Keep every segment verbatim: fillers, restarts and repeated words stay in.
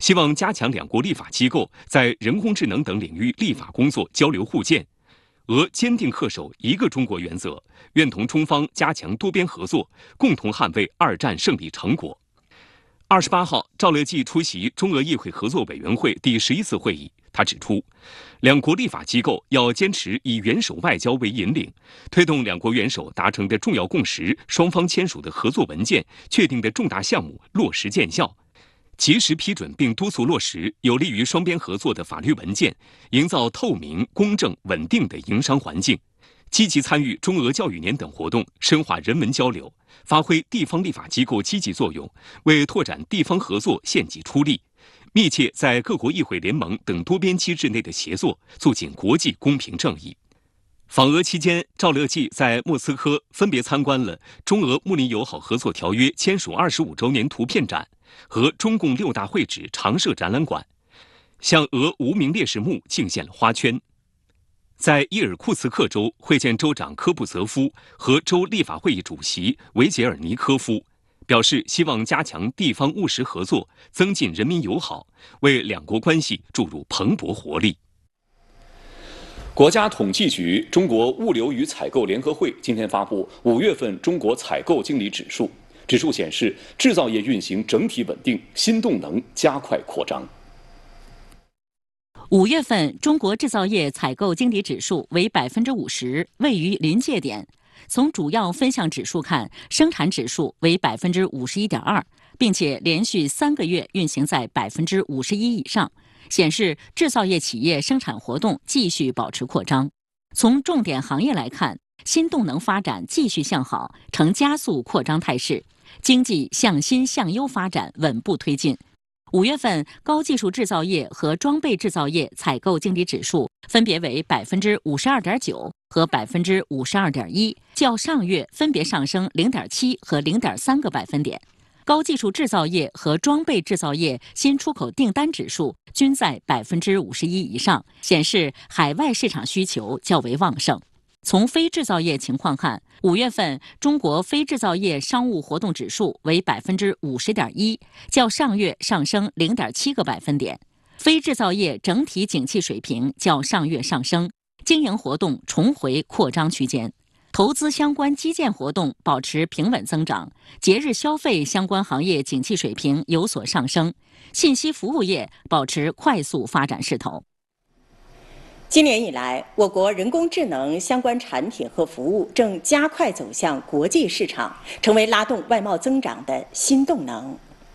希望加强两国立法机构在人工智能等领域立法工作交流互鉴。俄坚定恪守一个中国原则，愿同中方加强多边合作，共同捍卫二战胜利成果。二十八号，赵乐际出席中俄议会合作委员会第十一次会议。他指出，两国立法机构要坚持以元首外交为引领，推动两国元首达成的重要共识、双方签署的合作文件、确定的重大项目落实见效，及时批准并督促落实有利于双边合作的法律文件，营造透明、公正、稳定的营商环境。积极参与中俄教育年等活动，深化人文交流，发挥地方立法机构积极作用，为拓展地方合作献计出力。密切在各国议会联盟等多边机制内的协作，促进国际公平正义。访俄期间，赵乐际在莫斯科分别参观了中俄睦邻友好合作条约签署二十五周年图片展和中共六大会址常设展览馆，向俄无名烈士墓敬献了花圈。在伊尔库茨克州会见州长科布泽夫和州立法会议主席维杰尔尼科夫，表示希望加强地方务实合作，增进人民友好，为两国关系注入蓬勃活力。 国家统计局中国物流与采购联合会今天发布五月份中国采购经理指数，指数显示制造业运行整体稳定，新动能加快扩张。 五月份中国制造业采购经理指数为百分之五十，位于临界点。从主要分项指数看，生产指数为百分之五十一点二，并且连续三个月运行在百分之五十一以上，显示制造业企业生产活动继续保持扩张。从重点行业来看，新动能发展继续向好，呈加速扩张态势，经济向新向优发展稳步推进。五月份高技术制造业和装备制造业采购经理指数分别为百分之五十二点九和百分之五十二点一，较上月分别上升零点七和零点三个百分点。高技术制造业和装备制造业新出口订单指数均在百分之五十一以上，显示海外市场需求较为旺盛。从非制造业情况看，五月份中国非制造业商务活动指数为百分之五十点一，较上月上升零点七个百分点。非制造业整体景气水平较上月上升，经营活动重回扩张区间。投资相关基建活动保持平稳增长，节日消费相关行业景气水平有所上升，信息服务业保持快速发展势头。 今年以来，我国人工智能相关产品和服务正加快走向国际市场，成为拉动外贸增长的新动能。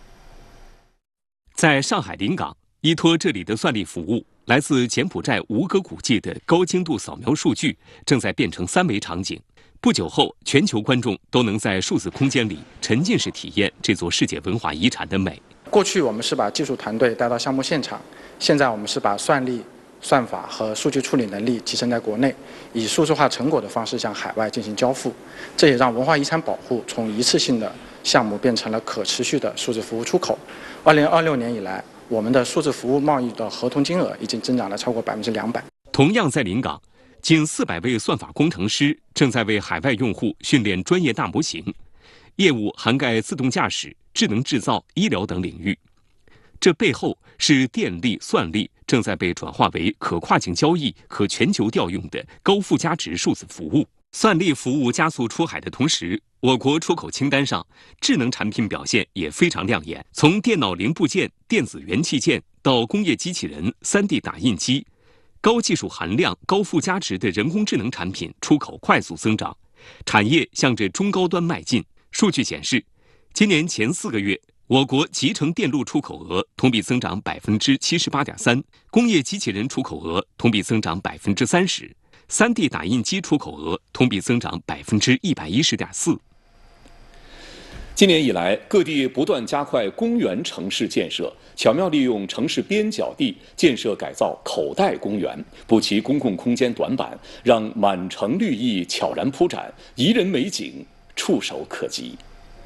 在上海临港，依托这里的算力服务，来自柬埔寨吴哥古迹的高精度扫描数据正在变成三维场景。不久后，全球观众都能在数字空间里沉浸式体验这座世界文化遗产的美。 过去我们是把技术团队带到项目现场，现在我们是把算力、算法和数据处理能力提升在国内，以数字化成果的方式向海外进行交付。这也让文化遗产保护从一次性的项目变成了可持续的数字服务出口。二零二六年以来，我们的数字服务贸易的合同金额已经增长了超过百分之两百。 同样在临港，近四百位算法工程师正在为海外用户训练专业大模型，业务涵盖自动驾驶、智能制造、医疗等领域。这背后是电力、算力正在被转化为可跨境交易、可全球调用的高附加值数字服务。算力服务加速出海的同时，我国出口清单上智能产品表现也非常亮眼。从电脑零部件、电子元器件到工业机器人、三 D 打印机，高技术含量、高附加值的人工智能产品出口快速增长，产业向着中高端迈进。数据显示，今年前四个月，我国集成电路出口额同比增长百分之七十八点三，工业机器人出口额同比增长百分之三十，三 D 打印机出口额同比增长百分之一百一十点四。 今年以来，各地不断加快公园城市建设，巧妙利用城市边角地建设改造口袋公园，补齐公共空间短板，让满城绿意悄然铺展，宜人美景触手可及。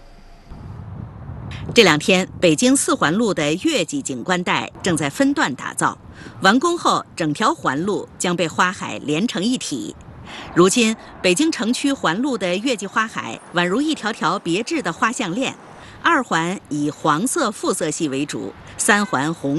这两天，北京四环路的月季景观带正在分段打造，完工后，整条环路将被花海连成一体。如今，北京城区环路的月季花海宛如一条条别致的花项链，二环以黄色复色系为主，三环红